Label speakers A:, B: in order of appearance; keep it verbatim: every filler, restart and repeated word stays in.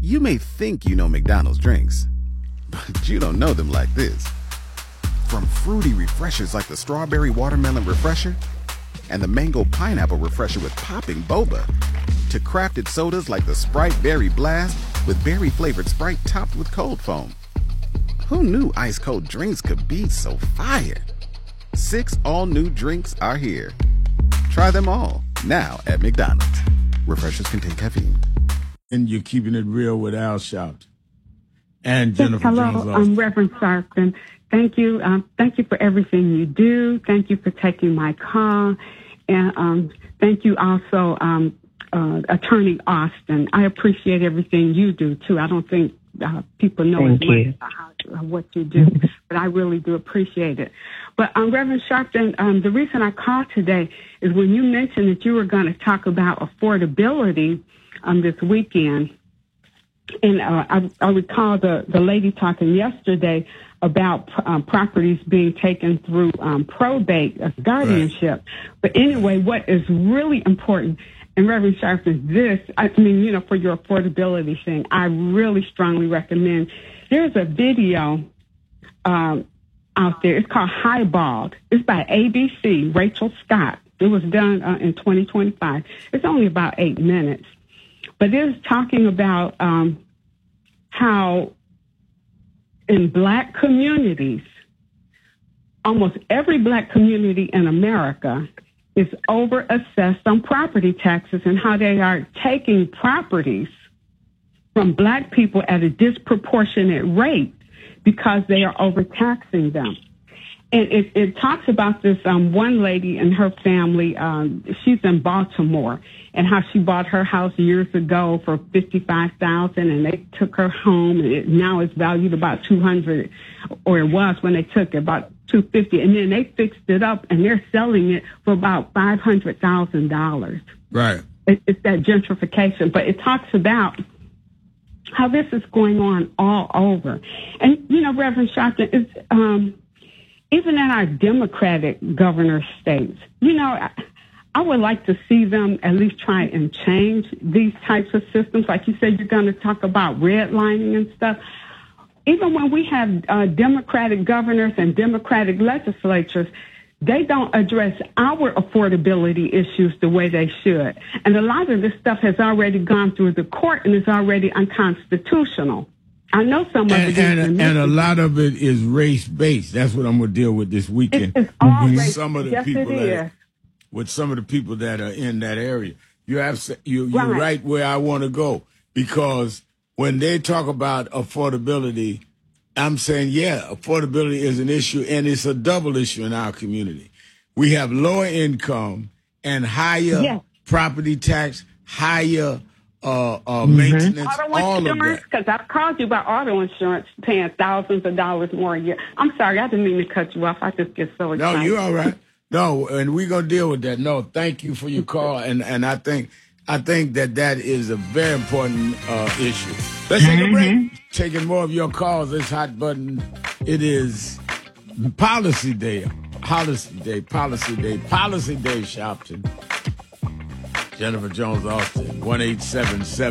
A: You may think you know McDonald's drinks, but you don't know them like this. From fruity refreshers like the Strawberry Watermelon Refresher and the Mango Pineapple Refresher with popping boba, to crafted sodas like the Sprite Berry Blast with berry-flavored Sprite topped with cold foam. Who knew ice-cold drinks could be so fire? Six all-new drinks are here. Try them all, now at McDonald's. Refreshers contain caffeine.
B: And you're keeping it real with Al Sharpton and Jennifer
C: yes, hello,
B: Jones. Hello,
C: I'm Reverend Sharpton. Thank you. Um, thank you for everything you do. Thank you for taking my call. And um, thank you also, um, uh, Attorney Austin. I appreciate everything you do, too. I don't think uh, people know
D: thank
C: as
D: you.
C: much about how, uh, what you do, but I really do appreciate it. But um, Reverend Sharpton, um, the reason I called today is when you mentioned that you were going to talk about affordability um, this weekend. And uh, I, I recall the, the lady talking yesterday about um, properties being taken through um, probate as guardianship. Right. But anyway, what is really important, and Reverend Sharpton, this, I mean, you know, for your affordability thing, I really strongly recommend. There's a video um, out there. It's called Highballed. It's by A B C, Rachel Scott. It was done uh, in twenty twenty-five. It's only about eight minutes. But it is talking about um, how in black communities, almost every black community in America is over-assessed on property taxes and how they are taking properties from black people at a disproportionate rate because they are overtaxing them. And it, it talks about this um, one lady and her family. Um, she's in Baltimore, and how she bought her house years ago for fifty-five thousand dollars, and they took her home. And it, now it's valued about two hundred dollars, or it was when they took it, about two hundred fifty dollars. And then they fixed it up, and they're selling it for about five hundred thousand dollars.
B: Right.
C: It, it's that gentrification. But it talks about how this is going on all over. And, you know, Reverend Sharpton, it's... Um, even in our Democratic governor states, you know, I, I would like to see them at least try and change these types of systems. Like you said, you're going to talk about redlining and stuff. Even when we have uh, Democratic governors and Democratic legislatures, they don't address our affordability issues the way they should. And a lot of this stuff has already gone through the court and is already unconstitutional. I know some of
B: and,
C: it
B: and,
C: is
B: and a lot of it is race-based. That's what I'm going to deal with this weekend.
C: It's all
B: with
C: race.
B: some of the
C: Yes,
B: people
C: it
B: that
C: is.
B: are, with some of the people that are in that area. You have you you're
C: Right.
B: right where I want to go, because when they talk about affordability, I'm saying, yeah, affordability is an issue, and it's a double issue in our community. We have lower income and higher
C: Yes.
B: property tax, higher Uh, uh,
C: Mm-hmm.
B: maintenance,
C: auto
B: all of
C: insurance,
B: that.
C: because I've called you about auto insurance, paying thousands of dollars more a year. I'm sorry, I didn't mean to cut you off. I just get so excited.
B: No, you're all right. No, and we're gonna deal with that. No, thank you for your call, and and I think I think that that is a very important uh, issue. Let's take a break. Taking more of your calls. This hot button. It is Policy Day, Policy Day, Policy Day, Policy Day, Sharpton. Jennifer Jones Austin, one eight seven seven